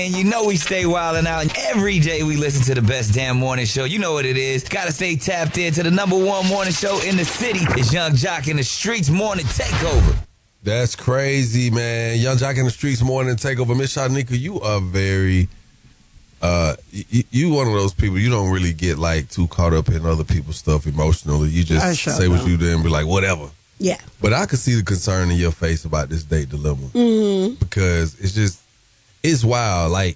And you know we stay wildin' out. And every day we listen to the best damn morning show. You know what it is. Gotta stay tapped into the #1 morning show in the city. It's Young Jock in the Streets Morning Takeover. That's crazy, man. Young Jock in the Streets Morning Takeover. Miss Shanika, you are very... you one of those people, you don't really get like too caught up in other people's stuff emotionally. You just say what you do and be like, whatever. Yeah. But I could see the concern in your face about this date dilemma. Mm-hmm. Because it's wild. Like,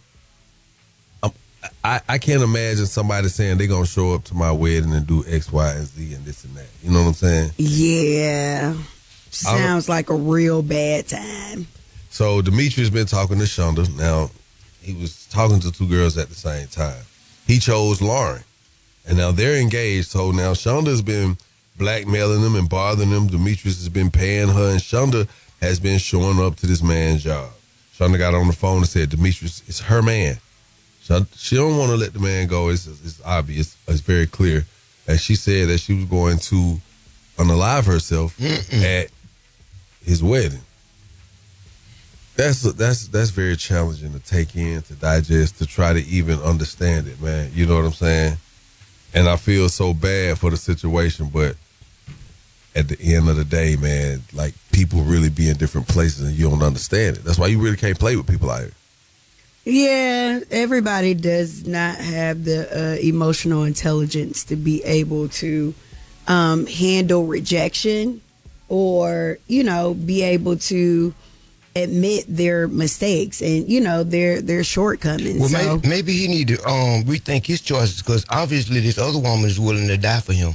I can't imagine somebody saying they're going to show up to my wedding and do X, Y, and Z and this and that. You know what I'm saying? Yeah. Sounds like a real bad time. So Demetrius been talking to Shonda. Now, he was talking to two girls at the same time. He chose Lauren. And now they're engaged. So now Shonda's been blackmailing them and bothering them. Demetrius has been paying her. And Shonda has been showing up to this man's job. Shonda got on the phone and said, Demetrius, it's her man. She don't want to let the man go. It's obvious. It's very clear. And she said that she was going to unalive herself at his wedding. That's very challenging to take in, to digest, to try to even understand it, man. You know what I'm saying? And I feel so bad for the situation, but at the end of the day, man, like, people really be in different places and you don't understand it. That's why you really can't play with people out here. Yeah, everybody does not have the emotional intelligence to be able to handle rejection or, be able to admit their mistakes and, their shortcomings. Well, maybe he need to rethink his choices, because obviously this other woman is willing to die for him.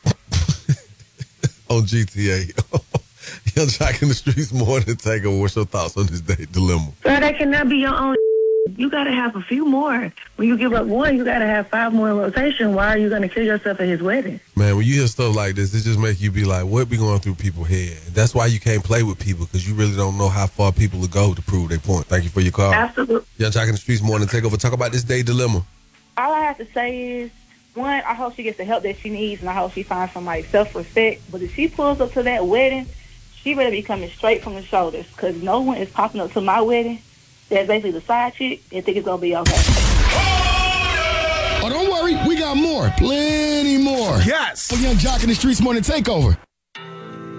On GTA. Young Jock in the Streets Morning Takeover. What's your thoughts on this date dilemma? Sir, that cannot be your own. You got to have a few more. When you give up one, you got to have 5 more in rotation. Why are you going to kill yourself at his wedding? Man, when you hear stuff like this, it just make you be like, what be going through people's head? That's why you can't play with people, because you really don't know how far people will go to prove their point. Thank you for your call. Absolutely. Young Jock in the Streets Morning Takeover. Talk about this date dilemma. All I have to say is, one, I hope she gets the help that she needs, and I hope she finds some self-respect. But if she pulls up to that wedding, she better be coming straight from the shoulders, because no one is popping up to my wedding. That's basically the side chick, and think it's going to be okay. Oh, don't worry. We got more. Plenty more. Yes. For Young Jock in the Streets Morning Takeover.